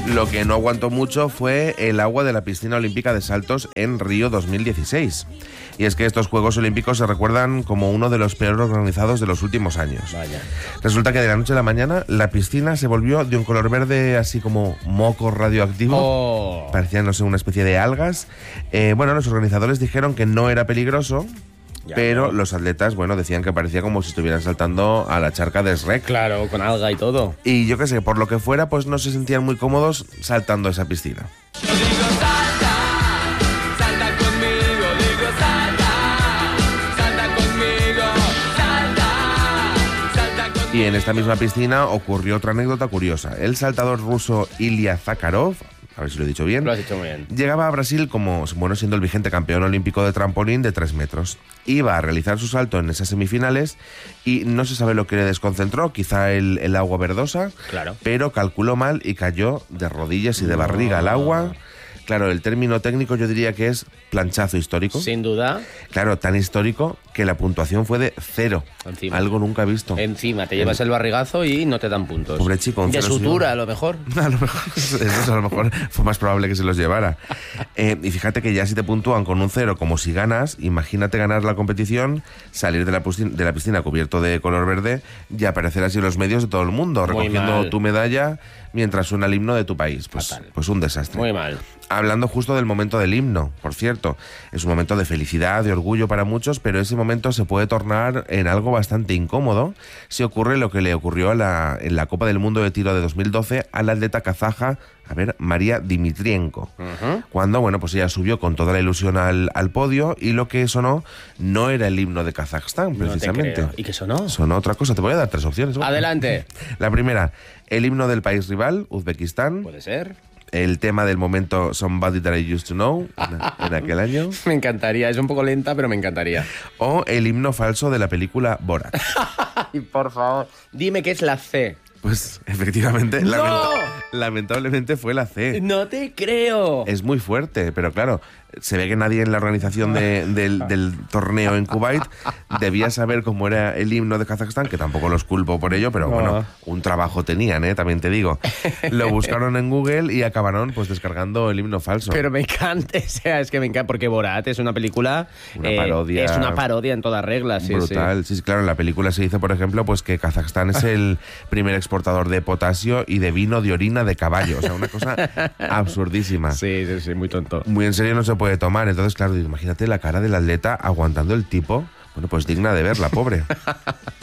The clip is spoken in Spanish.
Lo que no aguantó mucho fue el agua de la piscina olímpica de saltos en Río 2016. Y es que estos Juegos Olímpicos se recuerdan como uno de los peores organizados de los últimos años. Vaya. Resulta que de la noche a la mañana la piscina se volvió de un color verde así como moco radioactivo. Oh. Parecía, no sé, una especie de algas. Bueno, los organizadores dijeron que no era peligroso, Ya, pero no. los atletas, bueno, decían que parecía como si estuvieran saltando a la charca de Shrek. Claro, con alga y todo. Y yo qué sé, por lo que fuera, pues no se sentían muy cómodos saltando a esa piscina. Yo digo salta, salta conmigo, digo salta conmigo, salta conmigo. Y en esta misma piscina ocurrió otra anécdota curiosa. El saltador ruso Ilya Zakharov, a ver si lo he dicho bien, Lo has hecho muy bien. llegaba a Brasil como, bueno, siendo el vigente campeón olímpico de trampolín de 3 metros. Iba a realizar su salto en esas semifinales y no se sabe lo que le desconcentró, quizá el agua verdosa, Claro. pero calculó mal y cayó de rodillas y de barriga al agua. Claro, el término técnico yo diría que es planchazo histórico. Sin duda. Claro, tan histórico que la puntuación fue de 0. Encima. Algo nunca visto. Encima, te llevas el barrigazo y no te dan puntos. Pobre chico, un De cero sutura, a lo mejor. A lo mejor, eso a lo mejor fue más probable que se los llevara. Y fíjate que ya si te puntúan con un 0 como si ganas, imagínate ganar la competición, salir de la piscina cubierto de color verde y aparecer así en los medios de todo el mundo, Muy recogiendo mal. tu medalla mientras suena el himno de tu país. Fatal. Pues un desastre. Muy mal. Hablando justo del momento del himno, por cierto, es un momento de felicidad, de orgullo para muchos, pero ese momento se puede tornar en algo bastante incómodo si ocurre lo que le ocurrió en la Copa del Mundo de Tiro de 2012 a la atleta kazaja, María Dmitrienko. Cuando, bueno, pues ella subió con toda la ilusión al podio y lo que sonó no era el himno de Kazajstán, No te precisamente. creo. ¿Y qué sonó? Sonó otra cosa. Te voy a dar 3 opciones. ¿vale? Adelante. La primera, el himno del país rival, Uzbekistán. Puede ser. El tema del momento Somebody That I Used to Know, en aquel año. Me encantaría. Es un poco lenta, pero me encantaría. O el himno falso de la película Borat. Ay, por favor. Dime que es la C. Pues efectivamente, ¡No! lamentablemente fue la C. No te creo. Es muy fuerte, pero claro, se ve que nadie en la organización del torneo en Kuwait debía saber cómo era el himno de Kazajstán, que tampoco los culpo por ello, pero bueno, un trabajo tenían, también te digo. Lo buscaron en Google y acabaron pues descargando el himno falso. Pero me encanta, o sea, es que me encanta, porque Borat es una película... Una parodia. Es una parodia en toda regla, sí, Brutal. Sí, claro, en la película se dice, por ejemplo, pues que Kazajstán es el primer exportador de potasio y de vino de orina de caballo. O sea, una cosa absurdísima. Sí, muy tonto. Muy en serio no se puede tomar. Entonces, claro, imagínate la cara del atleta aguantando el tipo. Bueno, pues digna de ver, la pobre.